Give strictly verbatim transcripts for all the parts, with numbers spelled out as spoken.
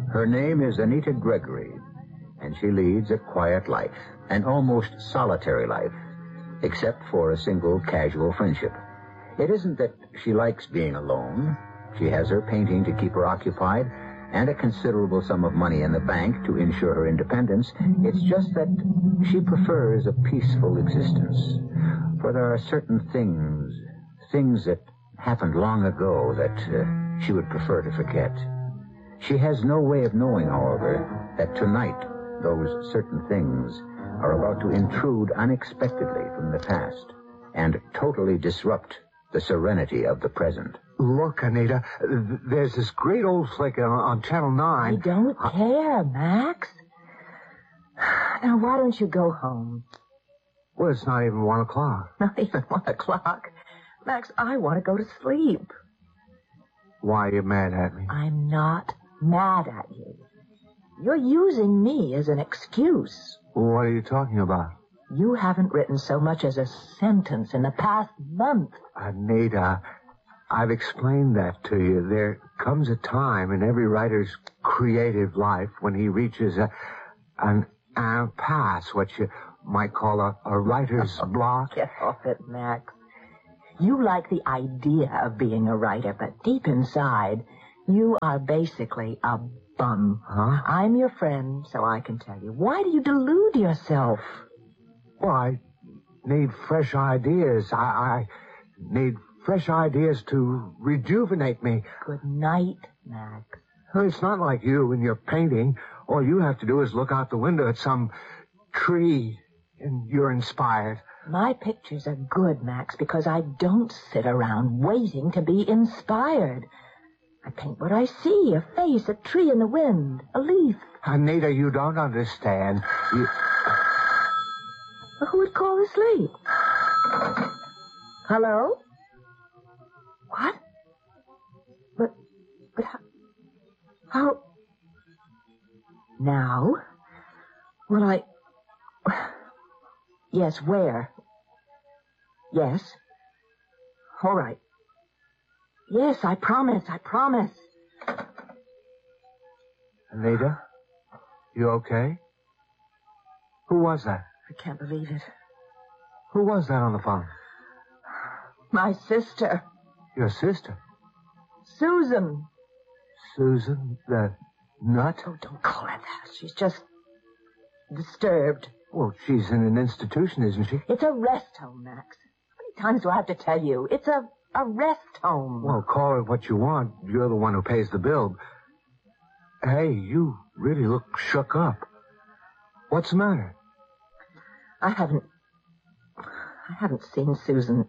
Her name is Anita Gregory, and she leads a quiet life, an almost solitary life, except for a single casual friendship. It isn't that she likes being alone. She has her painting to keep her occupied and a considerable sum of money in the bank to ensure her independence. It's just that she prefers a peaceful existence. For there are certain things, things that happened long ago that uh, she would prefer to forget. She has no way of knowing, however, that tonight those certain things are about to intrude unexpectedly from the past and totally disrupt the serenity of the present. Look, Anita, th- there's this great old flick on, on Channel nine. I don't I... care, Max. Now, why don't you go home? Well, it's not even one o'clock. Not even one o'clock. Max, I want to go to sleep. Why are you mad at me? I'm not mad at you. You're using me as an excuse. What are you talking about? You haven't written so much as a sentence in the past month. Anita, I've explained that to you. There comes a time in every writer's creative life when he reaches a, an impasse, what you might call a, a writer's block. Get off it, Max. You like the idea of being a writer, but deep inside, you are basically a bum. Huh? I'm your friend, so I can tell you. Why do you delude yourself? Well, I need fresh ideas. I, I need fresh ideas to rejuvenate me. Good night, Max. Well, it's not like you and your painting. All you have to do is look out the window at some tree, and you're inspired. My pictures are good, Max, because I don't sit around waiting to be inspired. I paint what I see, a face, a tree in the wind, a leaf. Anita, you don't understand. You... Well, who would call this late? Hello? What? But, but how, how? Now? Well, I... Yes, where? Yes. All right. Yes, I promise, I promise. Anita, you okay? Who was that? I can't believe it. Who was that on the phone? My sister. Your sister? Susan. Susan, the nut? Oh, don't call her that. She's just disturbed. Well, she's in an institution, isn't she? It's a rest home, Max. How many times do I have to tell you? It's a, a rest home. Well, call it what you want. You're the one who pays the bill. Hey, you really look shook up. What's the matter? I haven't... I haven't seen Susan.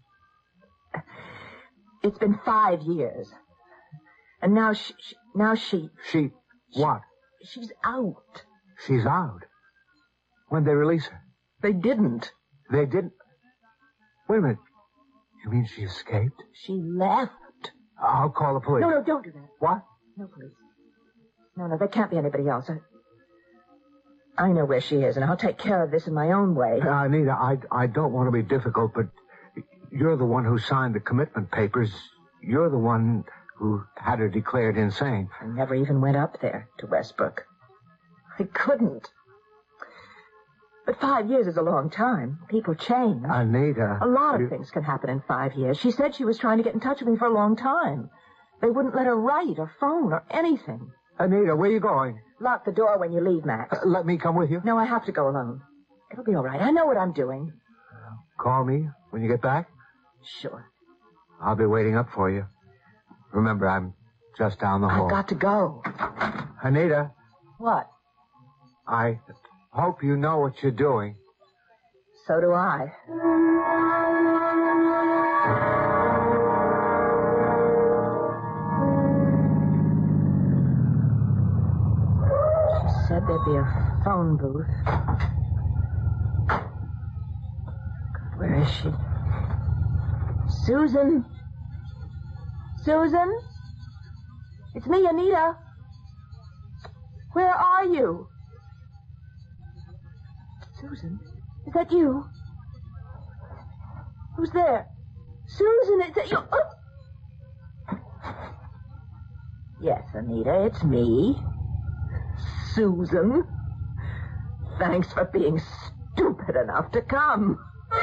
It's been five years. And now she... she now she... She... what? She, she's out. She's out? When'd they release her? They didn't. They didn't? Wait a minute. You mean she escaped? She left. I'll call the police. No, no, don't do that. What? No police. No, no, there can't be anybody else. I... I know where she is, and I'll take care of this in my own way. Uh, Anita, I, I don't want to be difficult, but you're the one who signed the commitment papers. You're the one who had her declared insane. I never even went up there to Westbrook. I couldn't. But five years is a long time. People change. Anita. A lot of you... things can happen in five years. She said she was trying to get in touch with me for a long time. They wouldn't let her write or phone or anything. Anita, where are you going? Lock the door when you leave, Max. Uh, let me come with you? No, I have to go alone. It'll be all right. I know what I'm doing. Uh, call me when you get back? Sure. I'll be waiting up for you. Remember, I'm just down the hall. I've got to go. Anita. What? I hope you know what you're doing. So do I. She said there'd be a phone booth. God, where is she? Susan? Susan? It's me, Anita. Where are you? Susan? Is that you? Who's there? Susan, is that you? Oh. Yes, Anita, it's me. Susan. Thanks for being stupid enough to come.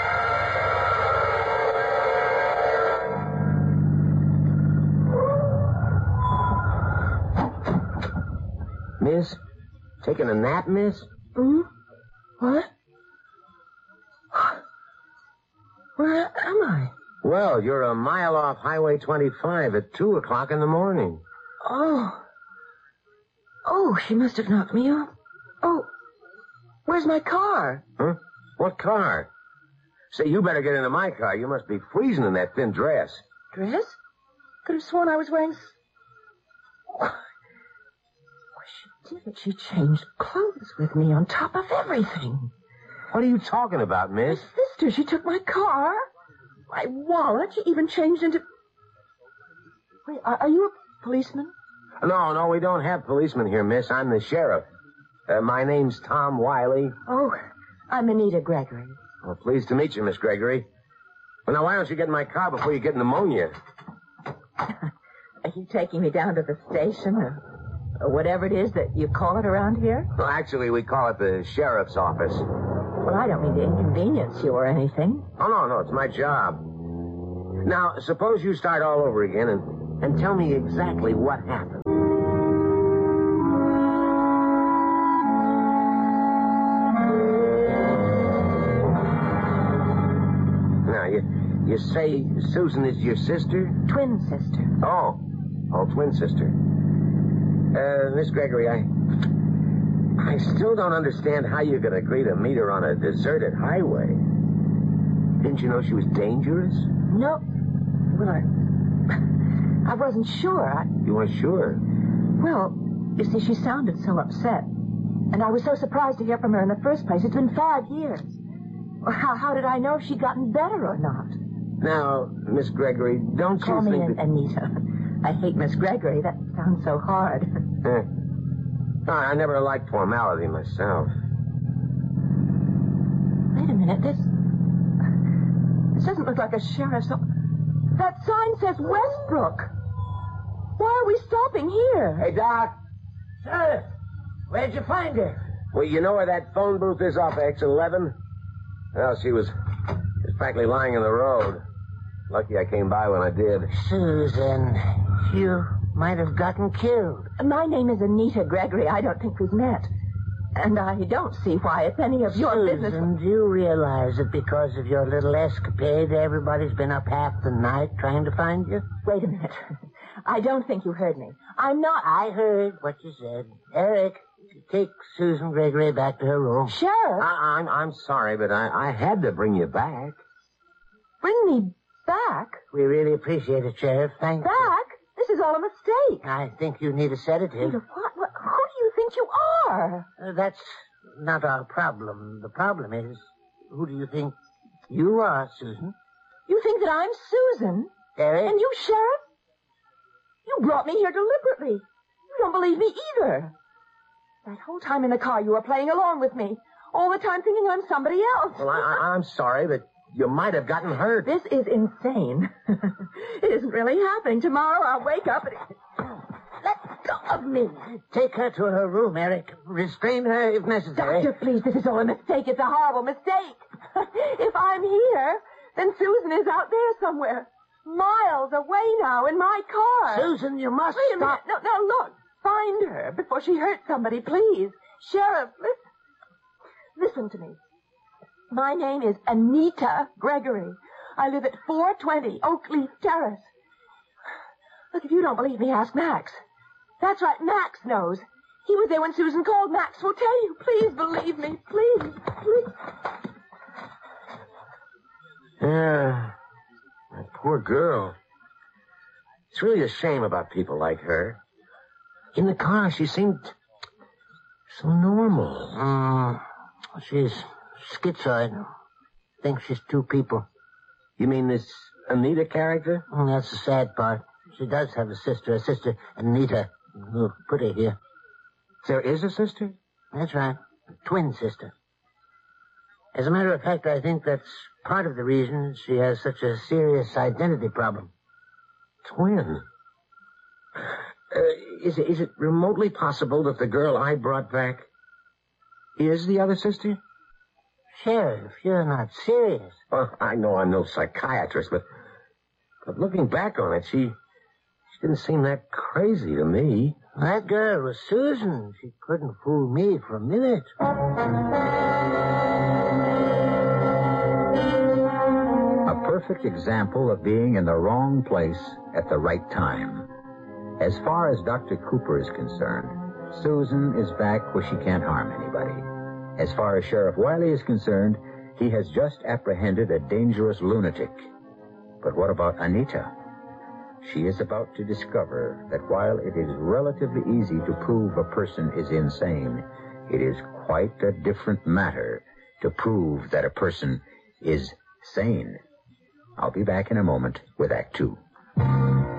Miss? Taking a nap, miss? Hmm? What? Where am I? Well, you're a mile off Highway twenty-five at two o'clock in the morning. Oh. Oh, she must have knocked me off. Oh, where's my car? Huh? What car? Say, you better get into my car. You must be freezing in that thin dress. Dress? Could have sworn I was wearing... s- Why, she did it. She changed clothes with me on top of everything. What are you talking about, miss? My sister, she took my car, my wallet. She even changed into... Wait, are, are you a policeman? No, no, we don't have policemen here, miss. I'm the sheriff. Uh, my name's Tom Wiley. Oh, I'm Anita Gregory. Well, pleased to meet you, Miss Gregory. Well, now, why don't you get in my car before you get pneumonia? Are you taking me down to the station or, or whatever it is that you call it around here? Well, actually, we call it the sheriff's office. Well, I don't mean to inconvenience you or anything. Oh, no, no, it's my job. Now, suppose you start all over again and, and tell me exactly what happened. Now, you, you say Susan is your sister? Twin sister. Oh, oh, twin sister. Uh, Miss Gregory, I... I still don't understand how you could agree to meet her on a deserted highway. Didn't you know she was dangerous? No. Well, I... I wasn't sure. I... You weren't sure? Well, you see, she sounded so upset. And I was so surprised to hear from her in the first place. It's been five years. Well, how, how did I know if she'd gotten better or not? Now, Miss Gregory, don't Call you me think An- that... Anita. I hate Miss Gregory. That sounds so hard. Eh. No, I never liked formality myself. Wait a minute. This... This doesn't look like a sheriff's... o- That sign says Westbrook. Why are we stopping here? Hey, Doc. Sheriff, where'd you find her? Well, you know where that phone booth is off exit eleven? Well, she was... She was practically lying in the road. Lucky I came by when I did. Susan, you might have gotten killed. My name is Anita Gregory. I don't think we've met. And I don't see why it's any of your Susan, business. do you realize that because of your little escapade, everybody's been up half the night trying to find you? Wait a minute. I don't think you heard me. I'm not... I heard what you said. Eric, take Susan Gregory back to her room. Sheriff, I, I'm, I'm sorry, but I, I had to bring you back. bring me back. We really appreciate it, Sheriff. Thank you. Back? This is all a mistake. I think you need a sedative. What, what, who do you think you are? Uh, that's not our problem. The problem is, who do you think you are, Susan? You think that I'm Susan? Eric? And you, Sheriff? You brought me here deliberately. You don't believe me either. That whole time in the car, you were playing along with me. All the time thinking I'm somebody else. Well, I, I, I'm sorry, but you might have gotten hurt. This is insane. It isn't really happening. Tomorrow I'll wake up and... Let go of me. Take her to her room, Eric. Restrain her if necessary. Doctor, please, this is all a mistake. It's a horrible mistake. If I'm here, then Susan is out there somewhere. Miles away now in my car. Susan, you must Wait a stop. minute. No, no, look. Find her before she hurts somebody, please. Sheriff, listen. Listen to me. My name is Anita Gregory. I live at four twenty Oakleaf Terrace. Look, if you don't believe me, ask Max. That's right, Max knows. He was there when Susan called. Max will tell you. Please believe me. Please, please. Yeah. That poor girl. It's really a shame about people like her. In the car, she seemed so normal. Mm, she's schizoid. Thinks she's two people. You mean this Anita character? Mm, that's the sad part. She does have a sister, a sister, Anita. We'll put her here. There is a sister? That's right. A twin sister. As a matter of fact, I think that's part of the reason she has such a serious identity problem. Twin? Uh, is, is it remotely possible that the girl I brought back is the other sister? Sheriff, you're not serious. Well, I know I'm no psychiatrist, but, but looking back on it, she, she didn't seem that crazy to me. That girl was Susan. She couldn't fool me for a minute. A perfect example of being in the wrong place at the right time. As far as Doctor Cooper is concerned, Susan is back where she can't harm anybody. As far as Sheriff Wiley is concerned, he has just apprehended a dangerous lunatic. But what about Anita? She is about to discover that while it is relatively easy to prove a person is insane, it is quite a different matter to prove that a person is sane. I'll be back in a moment with Act Two.